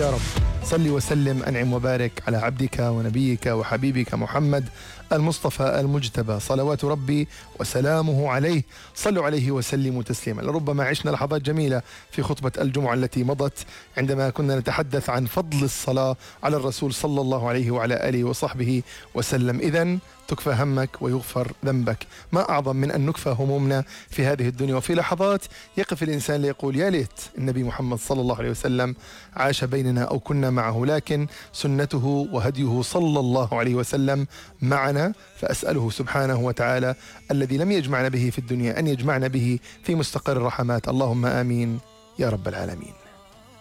يا رب. صل وسلم أنعم وبارك على عبدك ونبيك وحبيبك محمد المصطفى المجتبى، صلوات ربي وسلامه عليه. صلوا عليه وسلموا تسليما. لربما عشنا لحظات جميلة في خطبة الجمعة التي مضت عندما كنا نتحدث عن فضل الصلاة على الرسول صلى الله عليه وعلى آله وصحبه وسلم. إذن تكفى همك ويغفر ذنبك. ما أعظم من أن نكفى همومنا في هذه الدنيا، وفي لحظات يقف الإنسان ليقول يا ليت النبي محمد صلى الله عليه وسلم عاش بيننا أو كنا معه، لكن سنته وهديه صلى الله عليه وسلم معنا. فأسأله سبحانه وتعالى الذي لم يجمعنا به في الدنيا أن يجمعنا به في مستقر الرحمات. اللهم آمين يا رب العالمين.